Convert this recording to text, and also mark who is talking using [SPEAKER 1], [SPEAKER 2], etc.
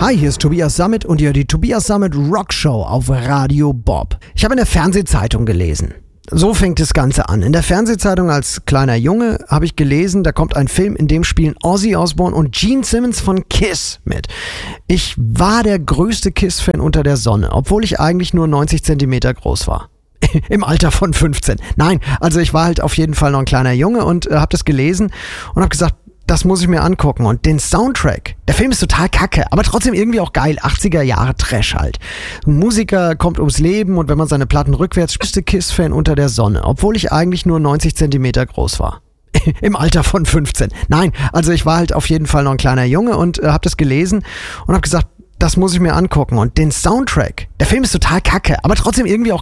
[SPEAKER 1] Hi, hier ist Tobias Sammet und ihr hört die Tobias Sammet Rock Show auf Radio Bob. Ich habe in der Fernsehzeitung gelesen. So fängt das Ganze an. In der Fernsehzeitung als kleiner Junge habe ich gelesen, da kommt ein Film, in dem spielen Ozzy Osbourne und Gene Simmons von Kiss mit. Ich war der größte Kiss-Fan unter der Sonne, obwohl ich eigentlich nur 90 Zentimeter groß war. Im Alter von 15. Nein, also ich war halt auf jeden Fall noch ein kleiner Junge und habe das gelesen und habe gesagt, das muss ich mir angucken. Und den Soundtrack, der Film ist total kacke, aber trotzdem irgendwie auch geil. 80er Jahre Trash halt. Ein Musiker kommt ums Leben und wenn man seine Platten rückwärts, größte Kiss-Fan unter der Sonne, obwohl ich eigentlich nur 90 Zentimeter groß war. Im Alter von 15. Nein, also ich war halt auf jeden Fall noch ein kleiner Junge und habe das gelesen und habe gesagt, das muss ich mir angucken. Und den Soundtrack, der Film ist total kacke, aber trotzdem irgendwie auch